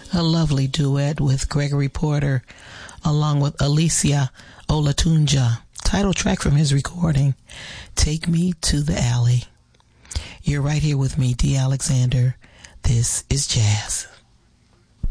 a lovely duet with Gregory Porter along with Alicia Olatunja. Title track from his recording, Take Me to the Alley. You're right here with me, D. Alexander. This is Jazz.